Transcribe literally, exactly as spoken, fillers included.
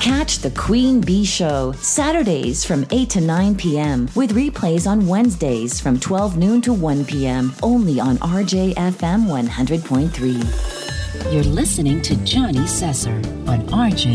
Catch the Queen Bee Show Saturdays from eight to nine p.m. with replays on Wednesdays from twelve noon to one p.m. only on R J F M one hundred point three. You're listening to Johnny Sesser on R J